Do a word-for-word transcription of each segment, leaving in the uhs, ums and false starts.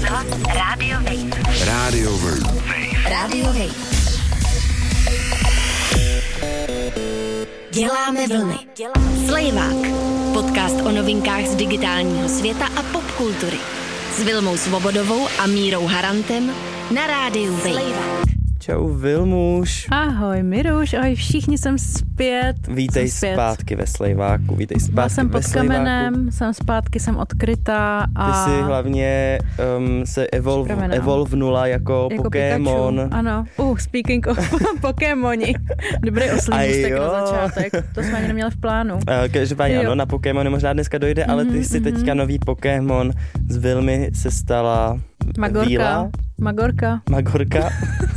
rozhlas Rádio Wave. Rádio Wave. Rádio Wave. Děláme vlny. Slejvák. Podcast o novinkách z digitálního světa a popkultury. S Vilmou Svobodovou a Mírou Harantem na Rádiu Wave. Čau Vilmuš. Ahoj Miruš, ahoj všichni, jsem zpět. Vítej jsem zpět. Zpátky ve Slejváku, vítej zpátky Byla jsem ve pod Slejváku. kamenem, jsem zpátky, jsem odkrytá a... Ty jsi hlavně um, se evol, evolvnula jako, jako Pokémon. Pikachu. Ano, uh, speaking of Pokémoni. Dobrý oslý můstek na začátek, to jsme ani neměli v plánu. Uh, každopádně ano, na Pokémony možná dneska dojde, mm-hmm, ale ty jsi mm-hmm. teďka nový Pokémon, z Vilmy se stala Magorka. Víla. Magorka. Magorka.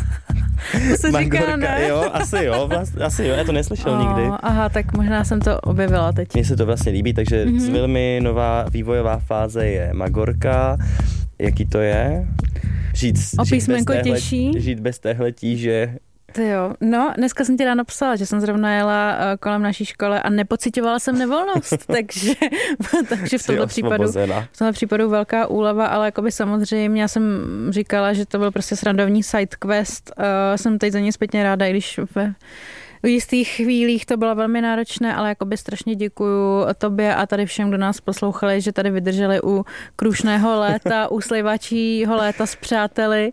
To se Magorka, říká, ne? Jo, asi jo, vlast, asi jo, já to neslyšel oh, nikdy. Aha, tak možná jsem to objevila teď. Mně se to vlastně líbí, takže mm-hmm. z Vilmy nová vývojová fáze je Magorka. Jaký to je? Žít, o žít, bez písmenko téhle, těžší. žít bez téhle tíže. Ty jo, no, dneska jsem ti ráno psala, že jsem zrovna jela uh, kolem naší škole a nepocitovala jsem nevolnost, takže, takže v tomto případu, v tomto případu velká úleva, ale jakoby samozřejmě já jsem říkala, že to byl prostě srandovní sidequest, uh, jsem teď za ně zpětně ráda, i když ve v jistých chvílích to bylo velmi náročné, ale jakoby strašně děkuju tobě a tady všem, kdo nás poslouchali, že tady vydrželi u krušného léta, u slejvačího léta s přáteli,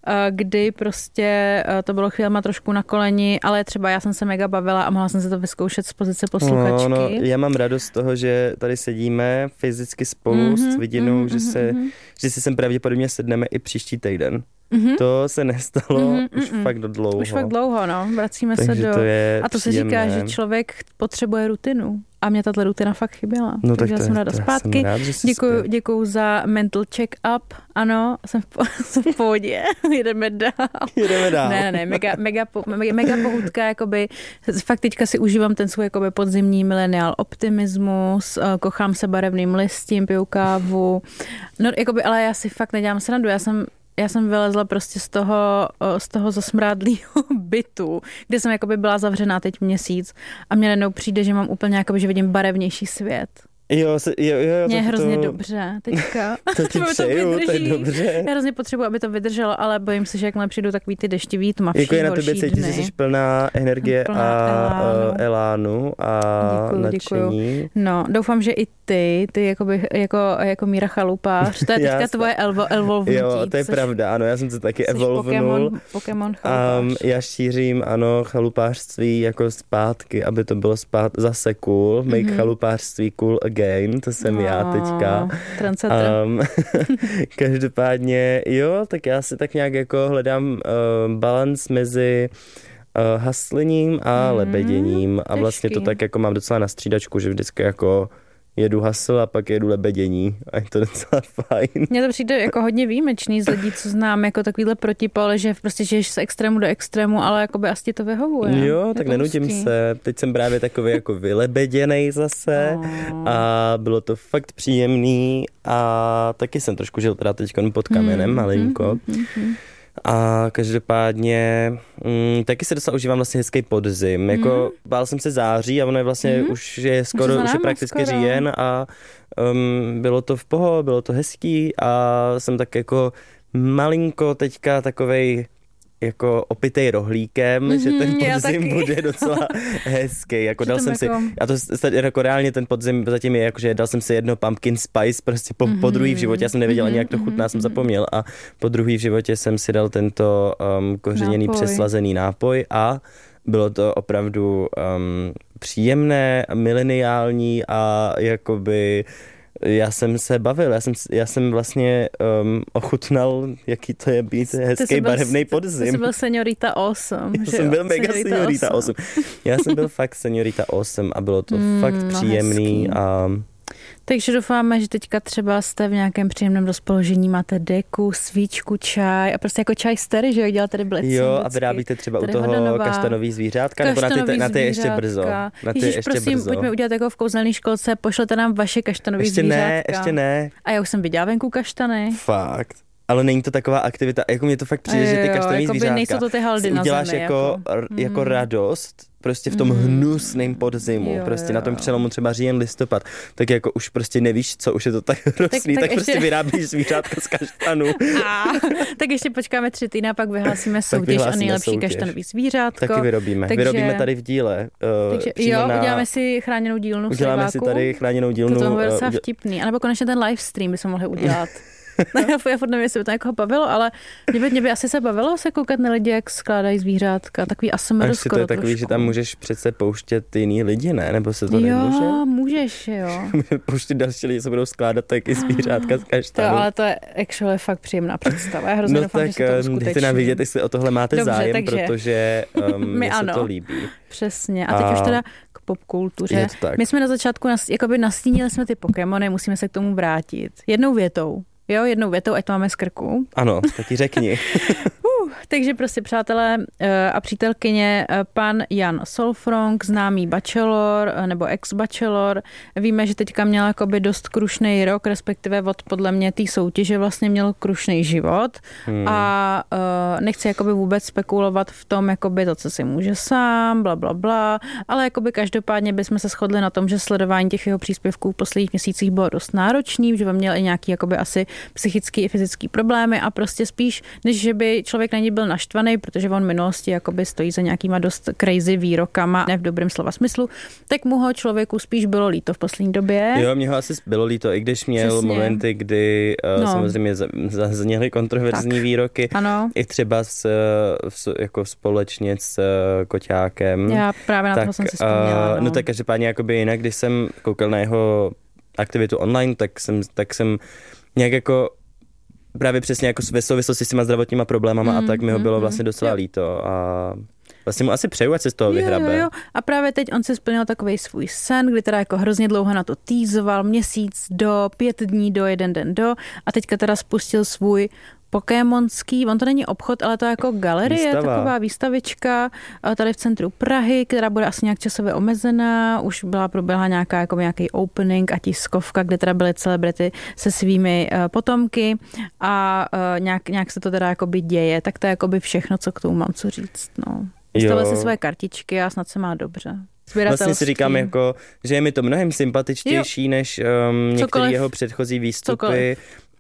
kdy prostě to bylo chvílema trošku na koleni, ale třeba já jsem se mega bavila a mohla jsem se to vyzkoušet z pozice posluchačky. No, no, já mám radost z toho, že tady sedíme fyzicky spolu mm-hmm, s vidinou, mm-hmm, že, se, mm-hmm. že si sem pravděpodobně sedneme i příští týden. Mm-hmm. To se nestalo mm-hmm, už mm-hmm. fakt dlouho. Už fakt dlouho, no. Vracíme Takže se do... To a to příjemné. Se říká, že člověk potřebuje rutinu. A mě tato rutina fakt chyběla. No, takže tak já jsem ráda zpátky. Jsem rád, děkuju, děkuju za mental check-up. Ano, jsem v, po, jsem v pohodě. Jedeme dál. Jedeme dál. Ne, ne, mega, mega, mega, mega pohůdka. Jakoby, fakt teďka si užívám ten svůj jakoby, podzimní milenial optimismus. Kochám se barevným listím, piju kávu. No, jakoby, ale já si fakt nedělám srandu. Já jsem Já jsem vylezla prostě z toho, z toho zasmrádlýho bytu, kde jsem jakoby byla zavřená teď měsíc a mě najednou přijde, že mám úplně jakoby, že vidím barevnější svět. Jo, se, jo, jo. Mně je hrozně to, dobře teďka. To ti přeju, to, to je dobře. Já hrozně potřebuji, aby to vydrželo, ale bojím se, že jakmile přijdu takový ty deštivý, tmavší, jako je na tebe cítit, že jsi plná energie plná a elánu. elánu a děkuju, nadšení. Děkuju. No, doufám, že i ty, ty jakoby, jako, jako Míra Chalupář, to je teďka tvoje evolvnutí. Jo, to je pravda, ano, já jsem se taky evolvnul. Pokémon, Pokémon chalupář. Um, já šířím, ano, chalupářství jako zpátky, aby to bylo spát, zase cool, make mm-hmm. chalupářství cool again, to jsem no, já teďka. Um, každopádně, jo, tak já si tak nějak jako hledám uh, balans mezi uh, haslením a mm, lebeděním a vlastně to tak jako mám docela na střídačku, že vždycky jako jedu hasl a pak jedu lebedění a je to docela fajn. Mně to přijde jako hodně výjimečný z lidí, co znám, jako takovýhle protipol, že prostě žiješ z extrému do extrému, ale jakoby asi ti to vyhovuje. Jo, tak nenutím se. Teď jsem právě takový jako vylebeděnej zase oh. a bylo to fakt příjemný a taky jsem trošku žil teda teď pod kamenem hmm, malinko. Hmm, hmm, A každopádně mm, taky se docela užívám vlastně hezký podzim. Jako mm. bál jsem se září a ono je vlastně mm. už je skoro, už je prakticky skoro. říjen a um, bylo to v pohodě, bylo to hezký a jsem tak jako malinko teďka takovej jako opitej rohlíkem, mm-hmm, že ten podzim bude docela hezký. Jako dal jsem jako... si, a to jako reálně ten podzim zatím je, jakože dal jsem si jedno pumpkin spice prostě po, mm-hmm. po druhý v životě, já jsem nevěděla mm-hmm, ani jak to chutná, mm-hmm. jsem zapomněl a po druhý v životě jsem si dal tento um, kořeněný nápoj. přeslazený nápoj a bylo to opravdu um, příjemné, mileniální a jakoby já jsem se bavil, já jsem, já jsem vlastně um, ochutnal, jaký to je být hezký barevný podzim. Ty jsi byl seniorita awesome. Já jsem byl mega seniorita awesome. Já jsem byl fakt seniorita awesome a bylo to mm, fakt příjemný no a Takže doufáme, že teďka třeba jste v nějakém příjemném rozpoložení, máte deku, svíčku, čaj a prostě jako čaj starý, že jo, dělá tady blecím. Jo, a vyrábíte třeba u toho Hodanová, kaštanový zvířátka, nebo na ty, na ty ještě brzo. Na ty Ježiš, ještě prosím, brzo. Pojďme udělat jako v kouzelné školce, pošlete nám vaše kaštanový ještě zvířátka. Ne, ještě ne. A já už jsem viděla venku kaštany. Fakt. Ale není to taková aktivita, jako mě to fakt přijde, že ty kaštanový zvířátka nejsou to ty haldy si uděláš na zemi, jako, jako, jako mm. radost prostě v tom mm. hnusném podzimu, jo, prostě jo, na tom přelomu třeba říjen, listopad, tak jako už prostě nevíš, co, už je to tak hrozný, tak, tak, tak ještě... prostě vyrábíš zvířátka z kaštanu. A, tak ještě počkáme tři týdny a pak vyhlásíme soutěž vyhlásíme a nejlepší soutěž. Kaštanový zvířátko. Taky vyrobíme. Takže... Vyrobíme tady v díle. Uh, takže, jo, na... uděláme si chráněnou dílnu. Uděláme si tady chráněnou dílnu. To bude docela uh, vtipný. A nebo konečně ten live stream bychom mohli udělat. Já furt nevím, jestli by to někoho bavilo, ale mě by, mě by asi se bavilo se koukat na lidi, jak skládají zvířátka. Takový A S M R skoro to je takový, trošku. Že tam můžeš přece pouštět jiný lidi, ne? Nebo se to jo, nemůže? Jo, můžeš, jo. Pouštět další lidi, se budou skládat taky zvířátka z kaštanu. To, ale to je actually fakt příjemná představa. Já hrozně no doufám, tak, že se to uskuteční. dejte nám vědět, jestli o tohle máte Dobře, zájem, takže. Protože um, mi se to líbí. Přesně. A teď a... už teda k popkultuře. My jsme na začátku nas, jakoby nastínili jsme ty Pokémony, musíme se k tomu vrátit. Jednou větou. Jo, jednou větou, ať to máme z krku. Ano, taky řekni. uh, takže prostě přátelé a přítelkyně, pan Jan Solfrong, známý bachelor nebo ex-bachelor. Víme, že teďka měl jakoby dost krušný rok, respektive od podle mě té soutěže vlastně měl krušný život. Hmm. A uh, nechci jakoby vůbec spekulovat v tom, jakoby to, co si může sám, bla, bla, bla, ale jakoby každopádně bychom se shodli na tom, že sledování těch jeho příspěvků v posledních měsících bylo dost náročný, že by měl i nějaký jakoby asi psychický i fyzický problémy a prostě spíš, než že by člověk na něj byl naštvaný, protože on v minulosti jakoby stojí za nějakýma dost crazy výrokama, ne v dobrém slova smyslu, tak mu ho člověku spíš bylo líto v poslední době. Jo, mě ho asi bylo líto, i když měl Přesně. momenty, kdy uh, no. samozřejmě zazněly kontroverzní tak. výroky. Ano. I třeba s, s, jako společně s uh, Koťákem. Já právě na tak, toho jsem si vzpomněla. Uh, no. no tak každopádně jakoby jinak, když jsem koukal na jeho aktivitu online, tak jsem, tak jsem nějak jako právě přesně jako ve souvislosti s těma zdravotníma problémama mm, a tak mi ho bylo vlastně docela jo. líto a vlastně mu asi přeju, ať se z toho vyhrabe. Jo, jo. A právě teď on si splnil takovej svůj sen, kdy teda jako hrozně dlouho na to týzoval, měsíc do, pět dní do, jeden den do a teďka teda spustil svůj pokémonský, on to není obchod, ale to je jako galerie, Výstava. Taková výstavička tady v centru Prahy, která bude asi nějak časově omezená, už byla proběhla nějaká jako nějaký opening a tiskovka, kde teda byly celebrity se svými uh, potomky a uh, nějak, nějak se to teda jakoby děje, tak to je jakoby všechno, co k tomu mám co říct, no. Vystavil si své kartičky a snad se má dobře. Vlastně si říkám, jako, že je mi to mnohem sympatičtější, jo. než um, některé jeho předchozí výstupy. Cokoliv.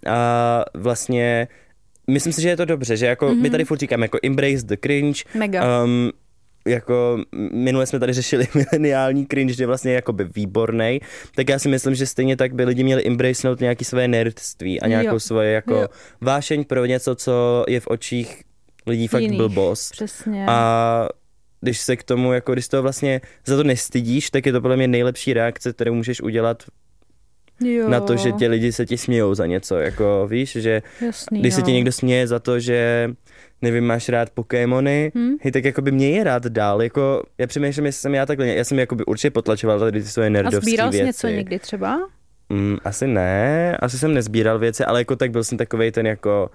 A vlastně myslím si, že je to dobře, že jako mm-hmm. my tady furt říkáme jako embrace the cringe. Mega. Um, jako minule jsme tady řešili mileniální cringe, že vlastně je jakoby výbornej, tak já si myslím, že stejně tak by lidi měli embracenout nějaký své nerdství a nějakou jo. svoje jako jo. vášeň pro něco, co je v očích lidí fakt Jiných. blbost. Přesně. A když se k tomu, jako když to vlastně za to nestydíš, tak je to podle mě nejlepší reakce, kterou můžeš udělat jo. na to, že tě lidi se ti smějou za něco, jako víš, že Jasný, když jo. se ti někdo směje za to, že nevím, máš rád Pokémony, hmm? hej, tak jakoby mě je rád dál, jako já přemýšlím, jestli jsem já takhle, já jsem jakoby určitě potlačoval tady ty svoje nerdovské věci. A sbíral jsi něco někdy třeba? Mm, asi ne, asi jsem nezbíral věci, ale jako tak byl jsem takovej ten jako,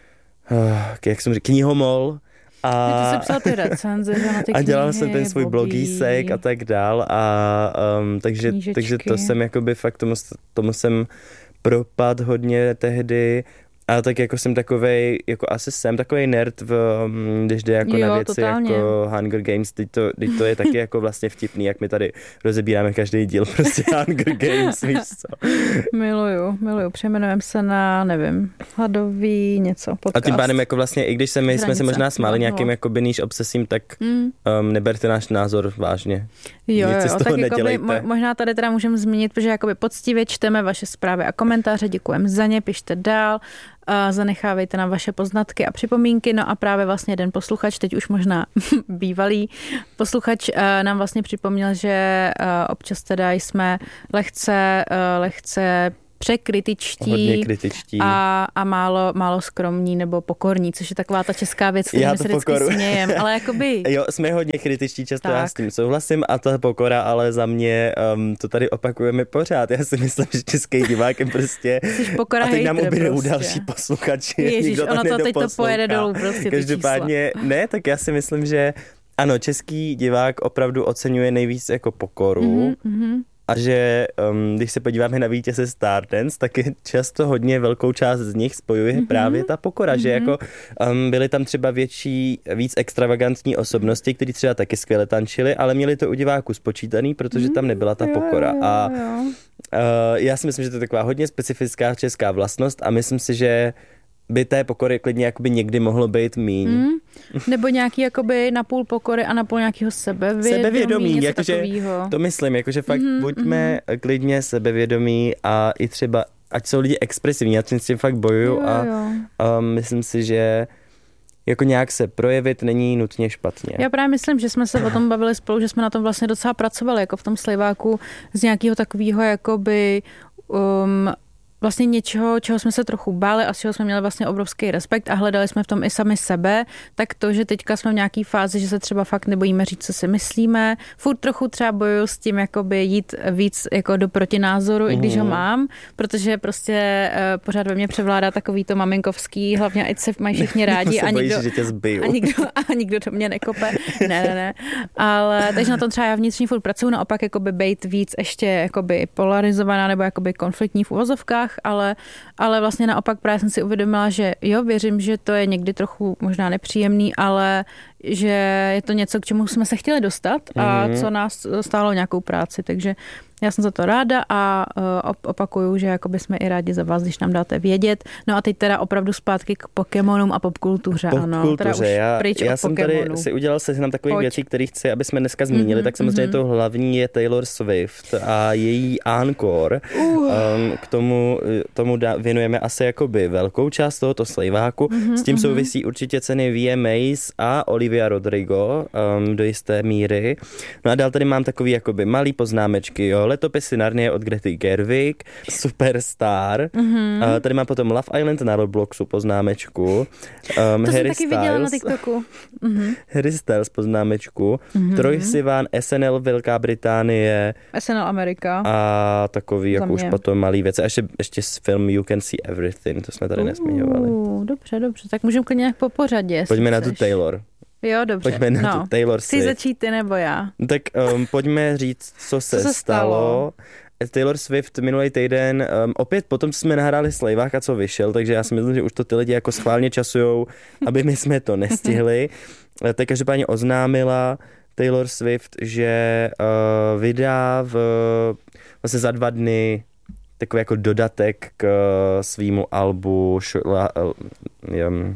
uh, jak jsem říkal, knihomol. A, ty jsi psal ty recenze, že na ty a dělal knihy, jsem ten svůj Bobby. blogísek a tak dál a um, takže, takže to jsem jakoby fakt tomu, tomu jsem propad hodně tehdy a tak jako jsem takovej, jako asi jsem takovej nerd, v, když jde jako jo, na věci totálně. jako Hunger Games, teď to, teď to je taky jako vlastně vtipný, jak my tady rozebíráme každý díl prostě Hunger Games, víš co. Miluju, miluju, přejmenujeme se na, nevím, hladový něco, podcast. A tím pádem jako vlastně, i když se my jsme se možná smáli nějakým jako níž obsesím, tak mm. um, neberte náš názor vážně. Jo, Nic jo, tak jakoby, možná tady teda můžeme zmínit, protože jakoby poctivě čteme vaše zprávy a komentáře, děkujeme za ně, pište dál, a zanechávejte nám vaše poznatky a připomínky, no a právě vlastně jeden posluchač, teď už možná bývalý posluchač, nám vlastně připomněl, že občas teda jsme lehce, lehce překritičtí a, a málo, málo skromní nebo pokorní, což je taková ta česká věc, kterou my se vždycky smějem, ale jakoby... Jo, jsme hodně kritičtí, často tak. Já s tím souhlasím a ta pokora, ale za mě um, to tady opakujeme pořád. Já si myslím, že český divák je prostě... Jsi pokora a teď nám ubydou prostě. další posluchači. Ježiš, ono to teď to pojede dolů prostě Každopádně, ne, tak já si myslím, že ano, český divák opravdu oceňuje nejvíc jako pokoru, mm-hmm, mm-hmm. a že um, když se podíváme na vítěze Stardance, tak je často hodně velkou část z nich spojuje mm-hmm. právě ta pokora, mm-hmm. že jako um, byly tam třeba větší, víc extravagantní osobnosti, kteří třeba taky skvěle tančili, ale měli to u diváků spočítaný, protože tam nebyla ta pokora. A uh, já si myslím, že to je taková hodně specifická česká vlastnost a myslím si, že by té pokory klidně jakoby někdy mohlo být míň. Mm. Nebo nějaký jakoby napůl pokory a napůl nějakého sebevědomí. Sebevědomí, jakože to myslím, jakože fakt mm-hmm, buďme mm-hmm. klidně sebevědomí a i třeba, ať jsou lidi expresivní, já s tím fakt bojuju jo, a, jo. a myslím si, že jako nějak se projevit není nutně špatně. Já právě myslím, že jsme se o tom bavili spolu, že jsme na tom vlastně docela pracovali, jako v tom Sliváku, z nějakého takového jakoby um, vlastně něčeho, čeho jsme se trochu báli a z čeho jsme měli vlastně obrovský respekt a hledali jsme v tom i sami sebe, tak to, že teďka jsme v nějaký fázi, že se třeba fakt nebojíme říct, co si myslíme, furt trochu třeba bojuju s tím, jakoby jít víc jako do protinázoru, mm. i když ho mám, protože prostě uh, pořád ve mně převládá takový to maminkovský, hlavně ať se mají všichni rádi a nikdo, že tě zbiju. a, nikdo, a nikdo do mě nekope. Ne, ne, ne. Ale takže na tom třeba já vnitřně furt pracuju, naopak jakoby bejt víc ještě jakoby polarizovaná nebo jakoby konfliktní v uvozovkách, Ale, ale vlastně naopak právě jsem si uvědomila, že jo, věřím, že to je někdy trochu možná nepříjemný, ale že je to něco, k čemu jsme se chtěli dostat a mm-hmm. co nás stálo nějakou práci, takže já jsem za to ráda a uh, opakuju, že jakoby jsme i rádi za vás, když nám dáte vědět. No a teď teda opravdu zpátky k Pokémonům a popkultuře. Popkultuře, ano, já, já jsem tady si udělal seznam takových věcí, které chci, aby jsme dneska zmínili, mm-hmm, tak samozřejmě mm-hmm. to hlavní je Taylor Swift a její encore. Uh. Um, k tomu, tomu dá, věnujeme asi jakoby velkou část tohoto slejváku. Mm-hmm, S tím mm-hmm. souvisí určitě ceny V M As a Olivia Rodrigo um, do jisté míry. No a dál tady mám takový jakoby malý poznámečky, jo. Letopisy Narnie od Grety Gerwig, Superstar. Mm-hmm. Uh, tady mám potom Love Island na Robloxu poznámečku. Um, to Harry jsem taky Styles, viděla na TikToku. Mm-hmm. Harry Styles poznámečku. Mm-hmm. Troye Sivan, S N L Velká Británie. S N L Amerika. A takový jako už potom malý věc. A ještě, ještě film You Can See Everything, to jsme tady uh, nesmiňovali. Dobře, dobře. Tak můžeme klidně nějak po pořadě. Pojďme na tu Taylor. Jo, dobře. Pojďme na no. tu Taylor Swift. Chci začít ty nebo já? Tak um, pojďme říct, co se, co se stalo. stalo. Taylor Swift minulý týden, um, opět potom, co jsme nahráli Slejvák a co vyšel, takže já si myslím, že už to ty lidi jako schválně časujou, aby my jsme to nestihli. Tak každopádně oznámila Taylor Swift, že uh, vydá v, vlastně za dva dny takový jako dodatek k svýmu albu š, la, um,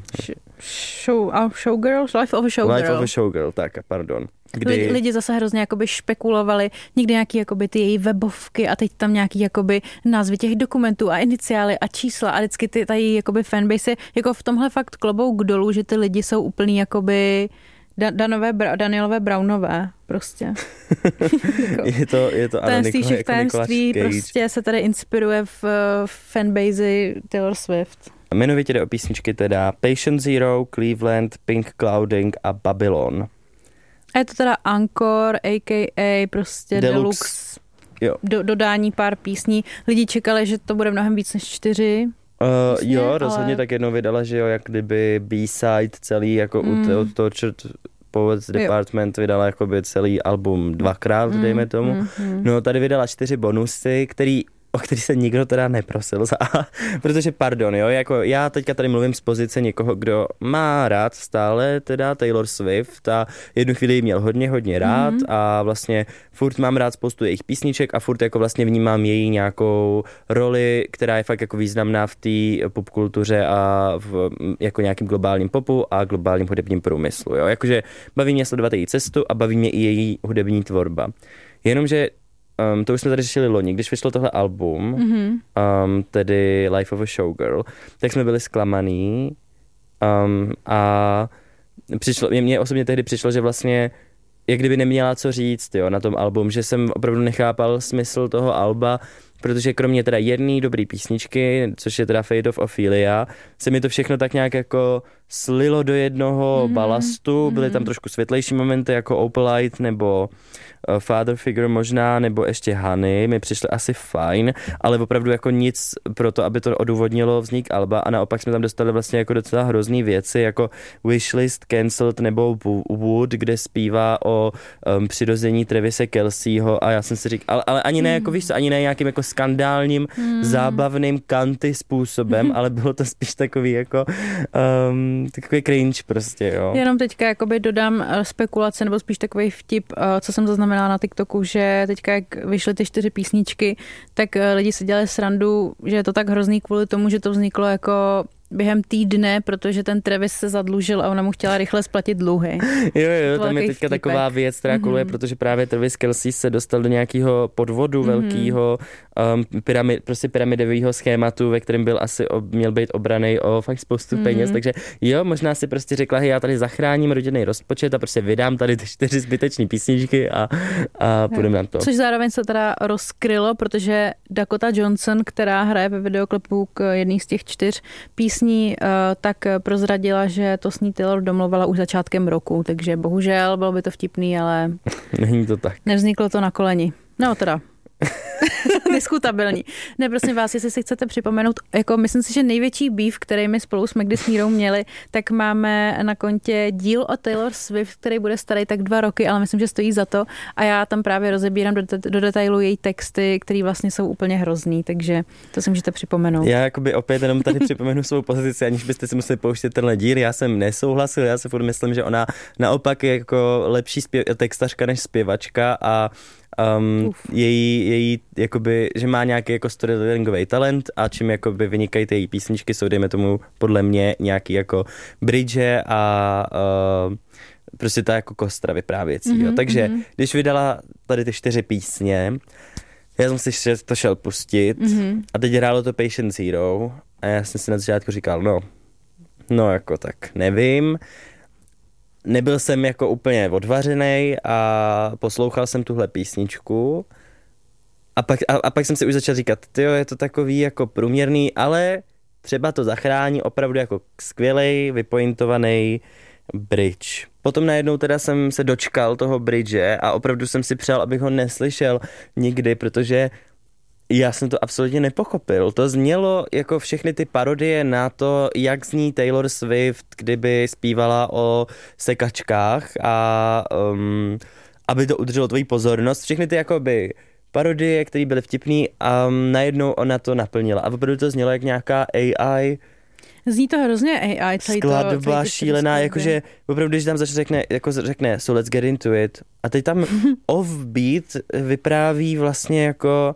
Show, Showgirls? Life of a Showgirl. Life of a Showgirl, tak, pardon. Kdy... Lidi, lidi zase hrozně jakoby špekulovali někdy nějaký jakoby ty její webovky a teď tam nějaký jakoby názvy těch dokumentů a iniciály a čísla a vždycky ty tady jakoby fanbase jako v tomhle fakt klobouk dolů, že ty lidi jsou úplný jakoby Danové, Danielové Brownové prostě. jako. Je to, je to ano, Nikola, jako tajemství prostě se tady inspiruje v fanbase Taylor Swift. Jmenovitě jde o písničky teda Patient Zero, Cleveland, Pink Clouding a Babylon. A je to teda Encore, a k a prostě Deluxe, Deluxe jo. Do, dodání pár písní. Lidi čekali, že to bude mnohem víc než čtyři. Uh, vlastně, jo, rozhodně ale... tak jednou vydala, že jo, jak kdyby B-side celý, jako mm. od Tortured Poets Department jo. vydala jakoby celý album dvakrát, mm. dejme tomu. Mm, mm. No tady vydala čtyři bonusy, který o který se nikdo teda neprosil za, protože pardon, jo, jako já teďka tady mluvím z pozice někoho, kdo má rád stále teda Taylor Swift a jednu chvíli ji měl hodně, hodně rád mm-hmm. a vlastně furt mám rád spoustu jejich písniček a furt jako vlastně vnímám její nějakou roli, která je fakt jako významná v té popkultuře a v jako nějakým globálním popu a globálním hudebním průmyslu, jo, jakože baví mě sledovat její cestu a baví mě i její hudební tvorba. Jenomže Um, to už jsme tady řešili loni, když vyšlo tohle album, mm-hmm. um, tedy Life of a Showgirl, tak jsme byli zklamaný um, a přišlo, mě, mě osobně tehdy přišlo, že vlastně jak kdyby neměla co říct, jo, na tom album, že jsem opravdu nechápal smysl toho alba, protože kromě teda jedné dobré písničky, což je teda Fate of Ophelia, se mi to všechno tak nějak jako slilo do jednoho mm-hmm. balastu, byly tam trošku světlejší momenty jako Opalite nebo uh, Father Figure možná, nebo ještě Honey, mi přišly asi fajn, ale opravdu jako nic pro to, aby to odůvodnilo vznik alba a naopak jsme tam dostali vlastně jako docela hrozný věci, jako Wishlist, Cancelled nebo Wood, kde zpívá o um, přirození Travise Kelceho a já jsem si říkal, ale, ale ani ne jako víš co, ani ne nějakým jako skandálním, mm. zábavným kanty způsobem, mm. ale bylo to spíš takový jako um, takový cringe prostě, jo. Jenom teďka jakoby dodám spekulace, nebo spíš takový vtip, co jsem zaznamenala na TikToku, že teďka jak vyšly ty čtyři písničky, tak lidi si dělali srandu, že je to tak hrozný kvůli tomu, že to vzniklo jako během týdne, protože ten Travis se zadlužil a ona mu chtěla rychle splatit dluhy. Jo, jo, tam je teďka vtípek. Taková věc, která koluje, mm-hmm. protože právě Travis Kelce se dostal do nějakého podvodu mm-hmm. velkého, um, pyramid, prostě pyramidového schématu, ve kterém byl asi, ob, měl být obranej o fakt spoustu mm-hmm. peněz, takže jo, možná si prostě řekla, hej, já tady zachráním rodinný rozpočet a prostě vydám tady ty čtyři zbytečné písničky a, a půjdeme na to. Což zároveň se teda rozkrylo, protože Dakota Johnson, která hraje ve videoklipu k jedný z těch čtyř písní, tak prozradila, že to s ní Taylor domluvala už začátkem roku, takže bohužel bylo by to vtipný, ale není to tak. Nevzniklo to na koleni. No teda. Diskutabilní. Ne, prosím vás, jestli si chcete připomenout, jako myslím si, že největší beef, který my spolu s Magdy s Mírou měli, tak máme na kontě díl o Taylor Swift, který bude starý tak dva roky, ale myslím, že stojí za to a já tam právě rozebírám do, do detailu její texty, které vlastně jsou úplně hrozný, takže to si můžete připomenout. Já jakoby opět jenom tady připomenu svou pozici, aniž byste si museli pouštět tenhle díl, já jsem nesouhlasil, já se furt myslím, že ona naopak je jako lepší zpěv, textařka než zpěvačka a Um, její, její, jakoby, že má nějaký jako storytellingový talent a čím jakoby vynikají ty její písničky, jsou dejme tomu podle mě nějaký jako bridge a uh, prostě ta jako kostra vyprávěcí. Mm-hmm, jo. Takže mm-hmm. když vydala tady ty čtyři písně, já jsem si to šel pustit mm-hmm. a teď hrálo to Patient Zero a já jsem si na začátku říkal, no, no jako tak nevím. Nebyl jsem jako úplně odvařenej a poslouchal jsem tuhle písničku a pak, a, a pak jsem si už začal říkat, tyjo, je to takový jako průměrný, ale třeba to zachrání opravdu jako skvělej, vypointovaný bridge. Potom najednou teda jsem se dočkal toho bridge a opravdu jsem si přál, abych ho neslyšel nikdy, protože já jsem to absolutně nepochopil. To znělo jako všechny ty parodie na to, jak zní Taylor Swift, kdyby zpívala o sekačkách a um, aby to udrželo tvoji pozornost. Všechny ty jakoby parodie, které byly vtipný a um, najednou ona to naplnila. A opravdu to znělo jak nějaká A I. Zní to hrozně A I. Skladba šílená, jakože opravdu, když tam začne řekne, jako řekne so let's get into it. A teď tam offbeat vypráví vlastně jako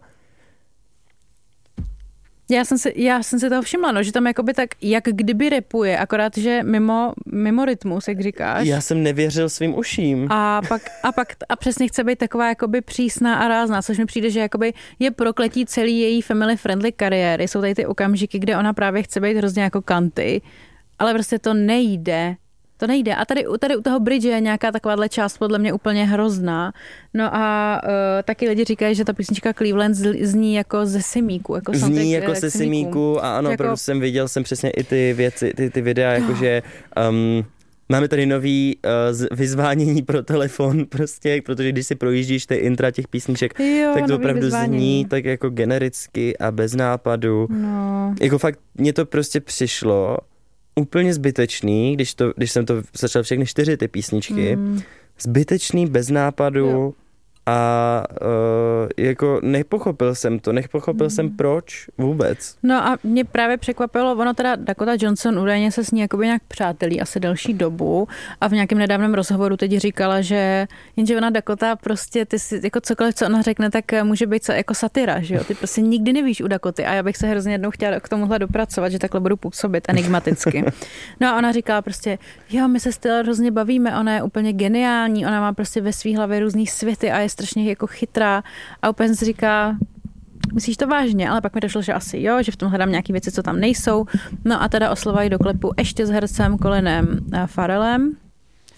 Já jsem si, já jsem si toho všimla, no, že tam jakoby tak, jak kdyby rapuje, akorát, že mimo, mimo rytmus, jak říkáš. Já jsem nevěřil svým uším. A pak, a pak a přesně chce být taková jakoby přísná a rázná, což mi přijde, že jakoby je prokletí celý její family friendly kariéry. Jsou tady ty okamžiky, kde ona právě chce být hrozně jako kanty, ale prostě to nejde. To nejde. A tady, tady u toho bridge je nějaká takováhle část podle mě úplně hrozná. No a uh, taky lidi říkají, že ta písnička Cleveland zní jako ze Simíku. Jako zní jako ze Simíku a ano, jako protože jsem viděl jsem přesně i ty věci, ty, ty videa, jakože um, máme tady nový uh, vyzvánění pro telefon prostě, protože když si projíždíš ty intra těch písniček, jo, tak to opravdu vyzvánění. Zní tak jako genericky a bez nápadu. No. Jako fakt mně to prostě přišlo úplně zbytečný, když, to, když jsem to začal všechny čtyři ty písničky, mm. zbytečný, bez nápadu jo. a uh, jako nepochopil jsem to, nepochopil mm. jsem proč vůbec. No a mě právě překvapilo, ono teda Dakota Johnson údajně se s ní jakoby nějak přátelí asi delší dobu a v nějakém nedávném rozhovoru teď říkala, že jenže ona Dakota prostě, ty si, jako cokoliv, co ona řekne, tak může být jako satyra, že jo, ty prostě nikdy nevíš u Dakoty a já bych se hrozně jednou chtěla k tomuhle dopracovat, že takhle budu působit enigmaticky. No a ona říkala prostě, jo, my se s Taylor hrozně bavíme, ona je úplně geniální, ona má prostě ve svý hlavě různý světy a je strašně jako chytrá a úplně se říká, myslíš to vážně? Ale pak mi došlo, že asi jo, že v tom hledám nějaké věci, co tam nejsou. No a teda oslovají do klepu ještě s hercem Colinem Farrellem.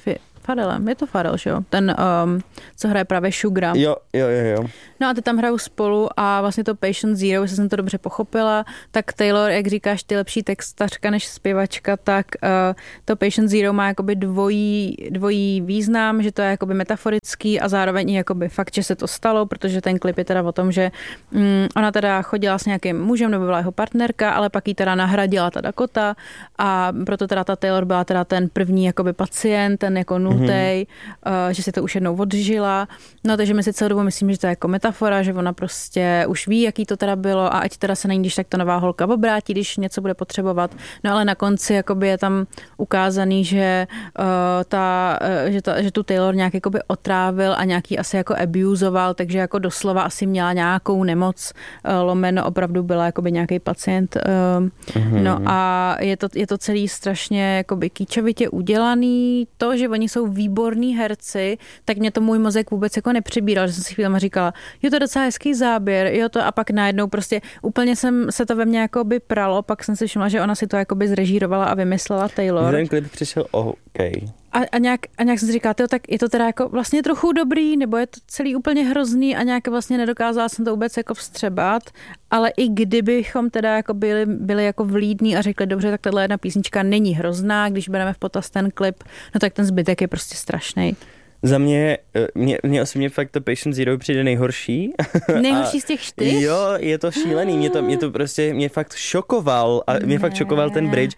Pharrellem. Je to Pharrell, že jo? Ten, um, co hraje právě Sugara. Jo, jo, jo, jo. No a ty tam hrajou spolu a vlastně to Patient Zero, jestli jsem to dobře pochopila, tak Taylor, jak říkáš, ty lepší textařka než zpěvačka, tak uh, to Patient Zero má jakoby dvojí, dvojí význam, že to je jakoby metaforický a zároveň i jakoby fakt, že se to stalo, protože ten klip je teda o tom, že um, ona teda chodila s nějakým mužem, nebo byla jeho partnerka, ale pak jí teda nahradila ta Dakota a proto teda ta Taylor byla teda ten první jakoby pacient, ten jako nultej, mm-hmm. uh, že si to už jednou odžila. No takže my si celou dobu myslím, že to je jako metafora, že ona prostě už ví, jaký to teda bylo a ať teda se na ní, když tak to nová holka obrátí, když něco bude potřebovat. No ale na konci jakoby je tam ukázaný, že, uh, ta, uh, že, ta, že tu Taylor nějak jakoby otrávil a nějaký asi jako abuzoval, takže jako doslova asi měla nějakou nemoc, uh, lomeno opravdu byla jakoby nějaký pacient. Uh, mm-hmm. No a je to, je to celý strašně jakoby kýčovitě udělaný. To, že oni jsou výborní herci, tak mě to můj mozek vůbec jako nepřibíral, že jsem si chvílema říkala, jo, to je docela hezký záběr, jo, to a pak najednou prostě úplně jsem se to ve mně jakoby pralo, pak jsem si všimla, že ona si to jakoby zrežírovala a vymyslela Taylor. Ten klip přišel OK. A, a, nějak, a nějak jsem si říkala, tak je to teda jako vlastně trochu dobrý, nebo je to celý úplně hrozný a nějak vlastně nedokázala jsem to vůbec jako vstřebat, ale i kdybychom teda jako byli, byli jako vlídní a řekli, dobře, tak tahle jedna písnička není hrozná, když bereme v potaz ten klip, no tak ten zbytek je prostě strašný. Za mě, mě, mě osobně fakt to Patient Zero přijde nejhorší. Nejhorší z těch čtyř? Jo, je to šílený, mě to, mě to prostě, mě fakt šokoval a mě ne. fakt šokoval ten bridge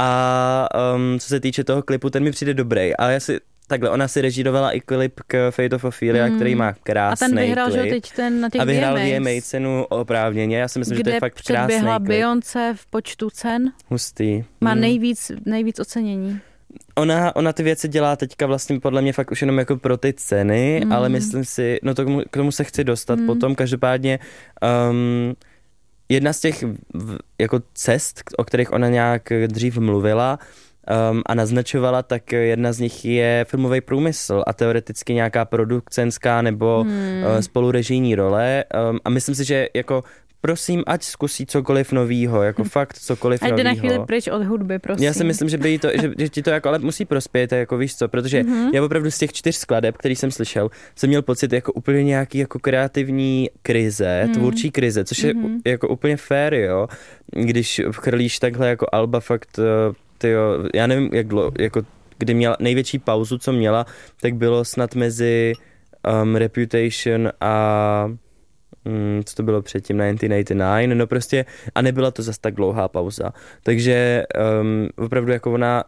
a um, co se týče toho klipu, ten mi přijde dobrý, ale já si takhle, ona si režírovala i klip k Fate of Ophelia, mm. který má krásný klip. A ten vyhrál, klip. Že teď ten na těch A vyhrál V M A cenu oprávněně, já si myslím, kde že to je fakt krásný klip. Kde předběhla Beyoncé v počtu cen. Hustý. Má mm. nejvíc, nejvíc ocenění. Ona, ona ty věci dělá teďka vlastně podle mě fakt už jenom jako pro ty ceny, mm. ale myslím si, no to k tomu, k tomu se chci dostat mm. potom, každopádně um, jedna z těch v, jako cest, o kterých ona nějak dřív mluvila um, a naznačovala, tak jedna z nich je filmový průmysl a teoreticky nějaká produkcenská nebo mm. uh, spolurežijní role um, a myslím si, že jako prosím, ať zkusí cokoliv novýho, jako fakt cokoliv novýho. Ať jde na chvíli pryč od hudby, prosím. Já si myslím, že, by to, že, že ti to jako ale musí prospět, jako víš co, protože mm-hmm. já opravdu z těch čtyř skladeb, který jsem slyšel, jsem měl pocit jako úplně nějaký jako kreativní krize, mm. tvůrčí krize, což je mm-hmm. jako úplně fair, jo, když chrlíš takhle jako alba fakt, tyjo, já nevím, jak dlouho, jako kdy měla největší pauzu, co měla, tak bylo snad mezi um, Reputation a Hmm, co to bylo předtím, devatenáct osmdesát devět, no prostě, a nebyla to zas tak dlouhá pauza. Takže um, opravdu jako ona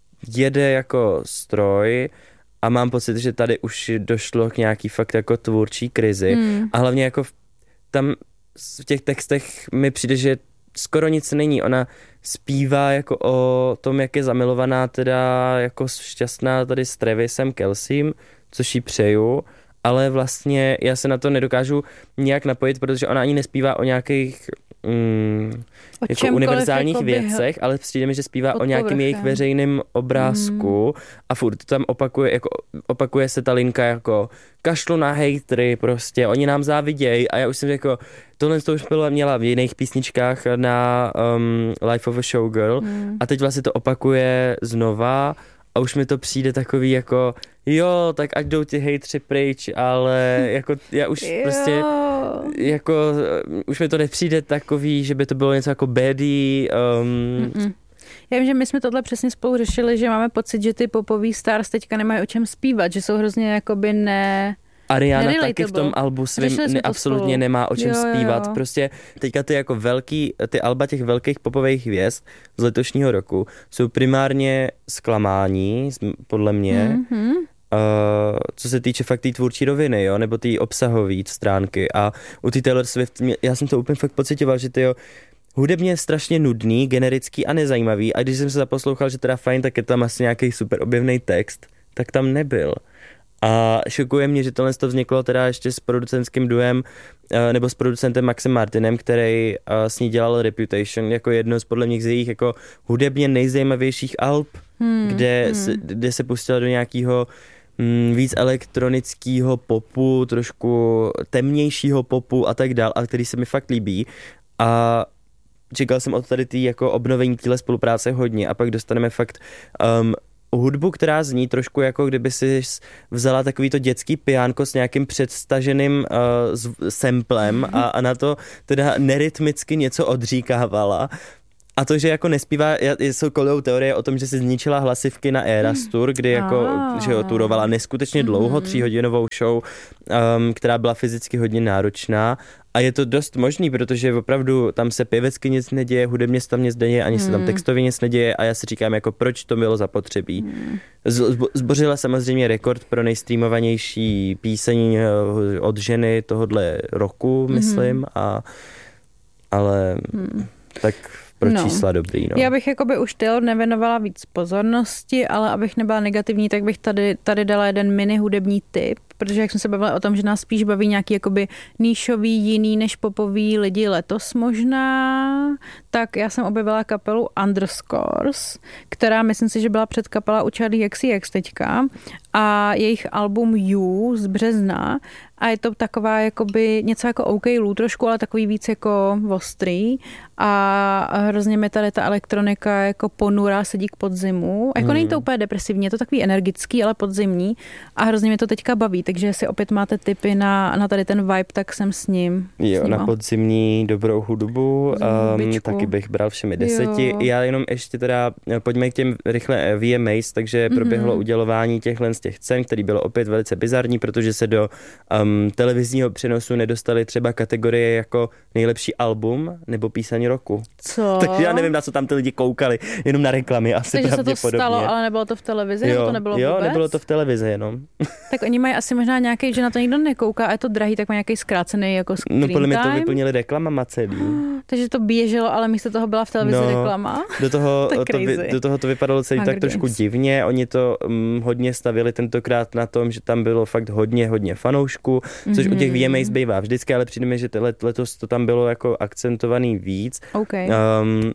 jede jako stroj a mám pocit, že tady už došlo k nějaký fakt jako tvůrčí krizi hmm. a hlavně jako v, tam v těch textech mi přijde, že skoro nic není. Ona zpívá jako o tom, jak je zamilovaná teda jako šťastná tady s Travisem Kelcem, což jí přeju, ale vlastně já se na to nedokážu nějak napojit, protože ona ani nespívá o nějakých mm, o jako univerzálních jako věcech, ale přijde mi, že zpívá o nějakém jejich veřejném obrázku mm. a furt tam opakuje, jako, opakuje se ta linka jako kašlu na hejtry prostě, oni nám závidějí a já už jsem jako, tohle to už bylo, měla v jiných písničkách na um, Life of a Showgirl mm. a teď vlastně to opakuje znova a už mi to přijde takový jako, jo, tak ať jdou ty hejtři pryč, ale jako já už jo. prostě, jako už mi to nepřijde takový, že by to bylo něco jako baddie. Um... Já vím, že my jsme tohle přesně spolu řešili, že máme pocit, že ty popový stars teďka nemají o čem zpívat, že jsou hrozně jakoby ne... Ariana taky v tom albu svým ne, absolutně spolu. Nemá o čem jo, zpívat. Jo. Prostě teďka ty jako velký, ty alba těch velkých popových hvězd z letošního roku jsou primárně zklamání, podle mě, mm-hmm. uh, co se týče fakt té tvůrčí roviny, jo, nebo té obsahové stránky. A u té Taylor Swift, já jsem to úplně fakt pocitoval, že ty jo, hudebně je strašně nudný, generický a nezajímavý. A když jsem se zaposlouchal, že teda fajn, tak je tam asi nějaký super objevný text, tak tam nebyl. A šokuje mě, že tohle to vzniklo teda ještě s producentským duem nebo s producentem Maxem Martinem, který s ní dělal Reputation jako jedno z podle mě z jejich jako hudebně nejzajímavějších alb, hmm, kde, hmm. Se, kde se pustila do nějakého mm, víc elektronického popu, trošku temnějšího popu a tak dál, a který se mi fakt líbí. A čekal jsem od tady tý jako obnovení téhle spolupráce hodně a pak dostaneme fakt um, hudbu, která zní trošku jako kdyby si vzala takový to dětský piánko s nějakým předstaženým uh, samplem a, a na to teda nerytmicky něco odříkávala. A to, že jako nespívá, jsou kolou teorie o tom, že si zničila hlasivky na Eras Tour, kdy jako, ah. že ho turovala neskutečně dlouho, tříhodinovou show, um, která byla fyzicky hodně náročná. A je to dost možný, protože opravdu tam se pěvecky nic neděje, hudebně se tam nic neděje, ani se tam textově nic neděje a já si říkám, jako proč to bylo zapotřebí. Zbořila samozřejmě rekord pro nejstreamovanější píseň od ženy tohodle roku, myslím, a ale tak pro no. čísla dobrý. No. Já bych jakoby už Taylor nevěnovala víc pozornosti, ale abych nebyla negativní, tak bych tady, tady dala jeden mini hudební tip, protože jak jsme se bavili o tom, že nás spíš baví nějaký jakoby níšový, jiný než popový lidi letos možná, tak já jsem objevila kapelu Underscores, která myslím si, že byla předkapela u Charli X C X teďka a jejich album You z března a je to taková jakoby něco jako OK Lou trošku, ale takový víc jako ostrý a hrozně mi tady ta elektronika jako ponurá sedí k podzimu. Jako hmm. není to úplně depresivní, je to takový energický, ale podzimní a hrozně mě to teďka baví, takže jestli opět máte tipy na, na tady ten vibe, tak jsem s ním. Jo, s na podzimní dobrou hudbu, um, taky bych bral všemi deseti. Jo. Já jenom ještě teda, pojďme k těm rychle V M As, takže proběhlo mm-hmm. udělování těchhle z těch cen, který bylo opět velice bizarní, protože se do um, televizního přenosu nedostaly třeba kategorie jako nejlepší album nebo píseň roku. Co? Takže já nevím, na co tam ty lidi koukali, jenom na reklamy asi takže pravděpodobně. Se to stalo, ale nebylo to v televizi? Jo, to nebylo jo vůbec? nebylo to v televizi jenom. Tak oni mají asi možná nějaký, že na to nikdo nekouká a je to drahý, tak mají nějaký zkrácený jako screen No podle mě to time. vyplnili reklamama celý. Takže to běželo, ale místo toho byla v televizi no, reklama. Do toho, to, vy, do toho to vypadalo celý Hunger tak trošku Games. Divně. Oni to um, hodně stavili tentokrát na tom, že tam bylo fakt hodně, hodně fanoušků, což mm-hmm. u těch V M As bývá vždycky, ale přijde mi, že let, letos to tam bylo jako akcentovaný víc. Okay. Um,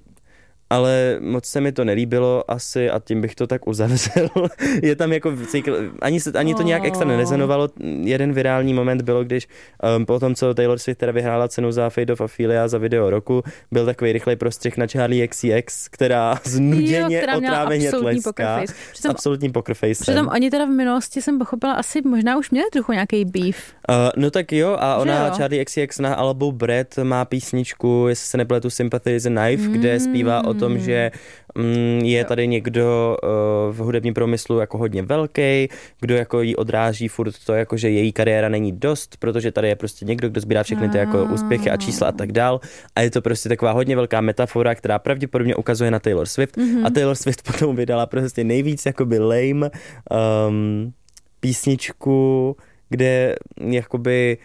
ale moc se mi to nelíbilo asi a tím bych to tak uzavřel. Je tam jako, ani, se, ani to nějak extra nerezonovalo. Jeden virální moment bylo, když um, po tom, co Taylor Swift teda vyhrála cenu za Fate of Ophelia za video roku, byl takový rychlej prostřih na Charli X C X, která znuděně, jo, otráveně tleská. S absolutním poker face. Přitom oni teda v minulosti jsem pochopila, asi možná už měli trochu nějaký beef. Uh, no tak jo, a ona, jo? Charli X C X na albu Bread má písničku, jestli se nepletu, Sympathy is a Knife, mm. kde zpívá o tom, že mm, je tady někdo uh, v hudebním průmyslu jako hodně velký, kdo jako jí odráží furt to, jako, že její kariéra není dost, protože tady je prostě někdo, kdo sbírá všechny ty jako úspěchy a čísla a tak dál. A je to prostě taková hodně velká metafora, která pravděpodobně ukazuje na Taylor Swift. Mm-hmm. A Taylor Swift potom vydala prostě nejvíc jakoby lame um, písničku, kde jakoby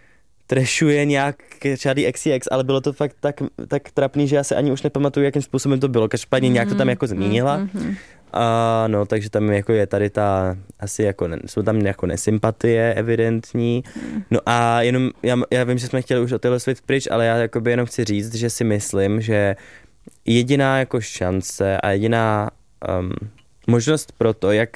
trashuje nějak Charli X C X, ale bylo to fakt tak, tak trapný, že já se ani už nepamatuju, jakým způsobem to bylo. Každopádně mm-hmm. nějak to tam jako zmínila. Mm-hmm. A no, takže tam jako je tady ta, asi jako, jsou tam jako nesympatie evidentní. No a jenom, já, já vím, že jsme chtěli už o Taylor Swift pryč, ale já jakoby jenom chci říct, že si myslím, že jediná jako šance a jediná um, možnost pro to, jak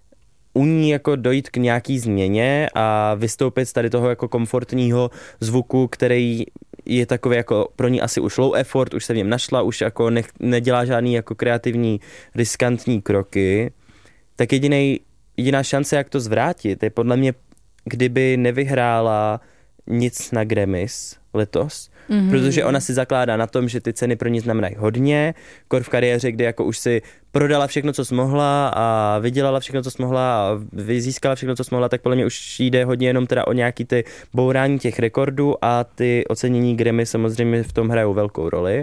u ní jako dojít k nějaký změně a vystoupit z tady toho jako komfortního zvuku, který je takový jako pro ní asi už low effort, už se v něm našla, už jako ne, nedělá žádný jako kreativní, riskantní kroky, tak jedinej, jediná šance, jak to zvrátit, je podle mě, kdyby nevyhrála nic na Grammys letos, mm-hmm. protože ona si zakládá na tom, že ty ceny pro ní znamenají hodně, kor v kariéře, kdy jako už si prodala všechno, co smohla a vydělala všechno, co smohla a získala všechno, co smohla, tak podle mě už jde hodně jenom teda o nějaký ty bourání těch rekordů a ty ocenění Grammy samozřejmě v tom hrajou velkou roli.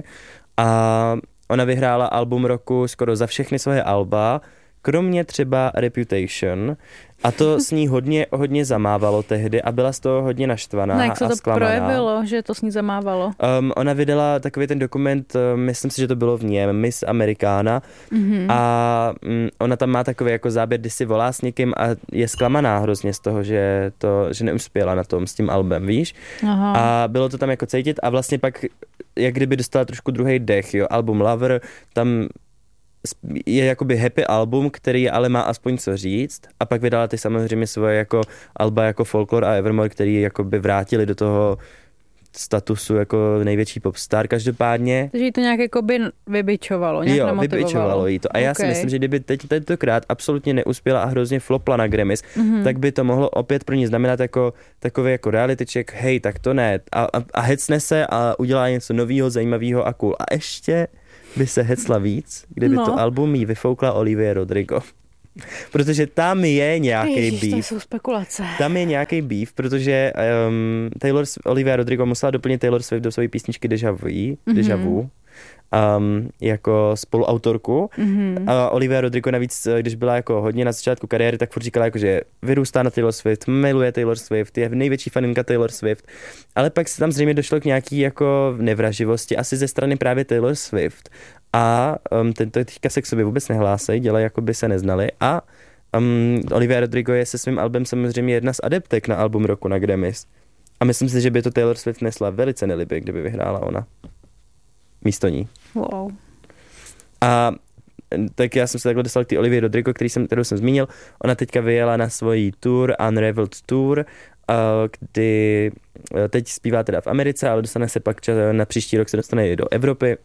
A ona vyhrála album roku skoro za všechny svoje alba, kromě třeba Reputation. A to s ní hodně, hodně zamávalo tehdy a byla z toho hodně naštvaná no, jak se a to zklamaná. projevilo, že to s ní zamávalo? Um, ona vydala takový ten dokument, myslím si, že to bylo v něm, Miss Americana. Mm-hmm. A um, ona tam má takový jako záběr, kdy si volá s někým a je zklamaná hrozně z toho, že, to, že neuspěla na tom s tím albem, víš? Aha. A bylo to tam jako cítit a vlastně pak, jak kdyby dostala trošku druhý dech, jo, album Lover, tam je jakoby happy album, který ale má aspoň co říct a pak vydala ty samozřejmě svoje jako alba jako Folklore a Evermore, který jakoby vrátili do toho statusu jako největší popstar každopádně. Takže jí to nějak jako by vybičovalo, nějak jo, namotivovalo. vybičovalo jí to. A já okay. si myslím, že kdyby teď tentokrát absolutně neuspěla a hrozně flopla na Grammys, mm-hmm. tak by to mohlo opět pro ní znamenat jako takový jako reality check, hej, tak to ne. A, a, a hecne se a udělá něco novýho, zajímavého a cool. A ještě by se hecla víc, kdyby no. to album jí vyfoukla Olivia Rodrigo. Protože tam je nějaký beef. To jsou spekulace. Tam je nějaký beef, protože um, Taylor, Olivia Rodrigo musela doplnit Taylor Swift do své písničky Deja Vu, mm-hmm. Deja Vu um, jako spoluautorku. Mm-hmm. A Olivia Rodrigo navíc, když byla jako hodně na začátku kariéry, tak furt říkala, jako, že vyrůstá na Taylor Swift, miluje Taylor Swift, je největší faninka Taylor Swift. Ale pak se tam zřejmě došlo k nějaký jako nevraživosti, asi ze strany právě Taylor Swift. A um, tento teďka se k sobě vůbec nehlásí, dělají, jako by se neznali. A um, Olivia Rodrigo je se svým albem samozřejmě jedna z adeptek na album roku na Grammys. A myslím si, že by to Taylor Swift nesla velice nelibě, kdyby vyhrála ona. Místo ní. Wow. A tak já jsem se takhle dostal k té Olivii Rodrigo, který jsem, kterou jsem zmínil. Ona teďka vyjela na svoji tour, Unraveled Tour, kdy teď zpívá teda v Americe, ale dostane se pak na příští rok se dostane i do Evropy.